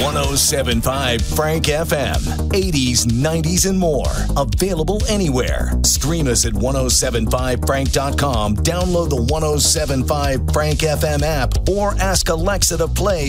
107.5 Frank FM. 80s, 90s, and more. Available anywhere. Stream us at 1075frank.com. Download the 1075 Frank FM app or ask Alexa to play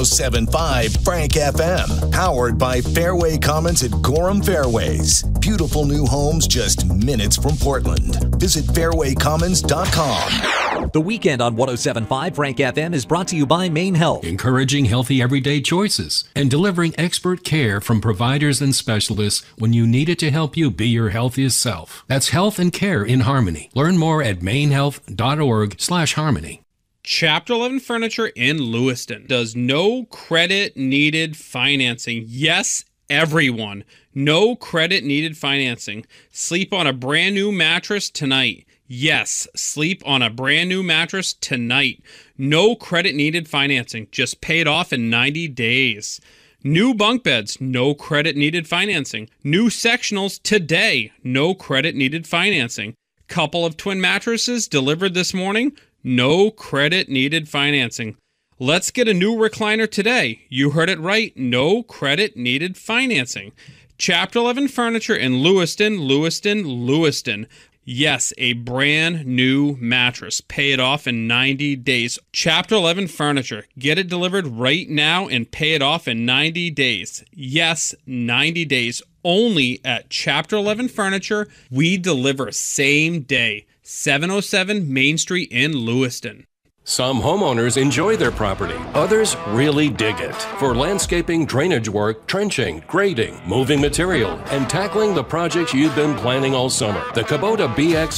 1075 Frank FM. Powered by Fairway Commons at Gorham Fairways. Beautiful new homes just minutes from Portland. Visit fairwaycommons.com. The weekend on 107.5 Frank FM is brought to you by Maine Health. Encouraging healthy everyday choices and delivering expert care from providers and specialists when you need it to help you be your healthiest self. That's health and care in harmony. Learn more at mainehealth.org/harmony. Chapter 11 Furniture in Lewiston does no credit needed financing. Yes, everyone. No credit needed financing. Sleep on a brand new mattress tonight. Yes, sleep on a brand new mattress tonight. No credit needed financing. Just pay it off in 90 days. New bunk beds. No credit needed financing. New sectionals today. No credit needed financing. Couple of twin mattresses delivered this morning. No credit needed financing. Let's get a new recliner today. You heard it right. No credit needed financing. Chapter 11 Furniture in Lewiston, Lewiston, Lewiston. Yes, a brand new mattress. Pay it off in 90 days. Chapter 11 Furniture. Get it delivered right now and pay it off in 90 days. Yes, 90 days. Only at Chapter 11 Furniture. We deliver same day. 707 Main Street in Lewiston. Some homeowners enjoy their property. Others really dig it. For landscaping, drainage work, trenching, grading, moving material, and tackling the projects you've been planning all summer, the Kubota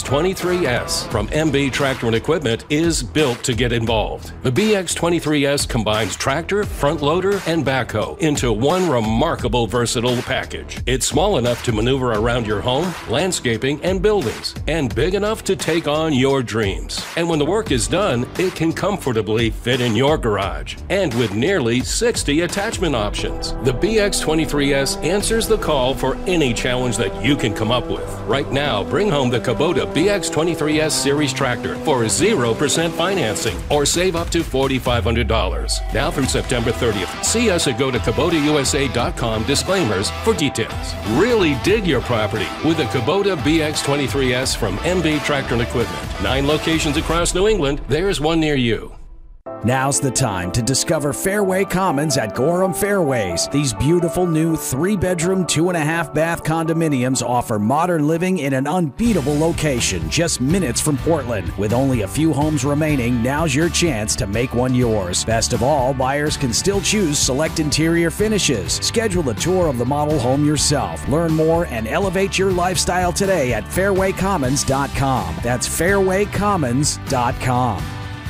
BX23S from MB Tractor and Equipment is built to get involved. The BX23S combines tractor, front loader, and backhoe into one remarkable versatile package. It's small enough to maneuver around your home, landscaping, and buildings, and big enough to take on your dreams. And when the work is done, it can comfortably fit in your garage. And with nearly 60 attachment options, the BX23S answers the call for any challenge that you can come up with. Right now, bring home the Kubota BX23S Series tractor for 0% financing or save up to $4,500. Now through September 30th. See us at go to KubotaUSA.com disclaimers for details. Really dig your property with the Kubota BX23S from MB Tractor and Equipment. 9 locations across New England. There's one near you. Now's the time to discover Fairway Commons at Gorham Fairways. These beautiful new 3-bedroom, 2.5-bath condominiums offer modern living in an unbeatable location just minutes from Portland. With only a few homes remaining, now's your chance to make one yours. Best of all, buyers can still choose select interior finishes. Schedule a tour of the model home yourself. Learn more and elevate your lifestyle today at fairwaycommons.com. That's fairwaycommons.com.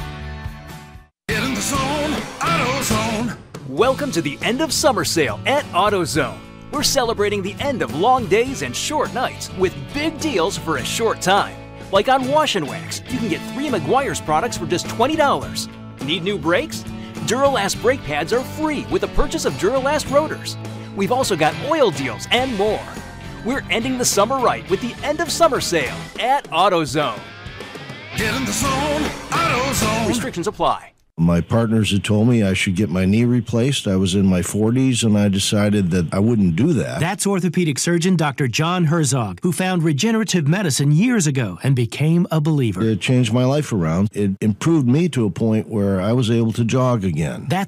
Welcome to the end of summer sale at AutoZone. We're celebrating the end of long days and short nights with big deals for a short time. Like on Wash and Wax, you can get 3 Meguiar's products for just $20. Need new brakes? Duralast brake pads are free with the purchase of Duralast rotors. We've also got oil deals and more. We're ending the summer right with the end of summer sale at AutoZone. Get in the zone, AutoZone. Restrictions apply. My partners had told me I should get my knee replaced. I was in my 40s, and I decided that I wouldn't do that. That's orthopedic surgeon Dr. John Herzog, who found regenerative medicine years ago and became a believer. It changed my life around. It improved me to a point where I was able to jog again. That's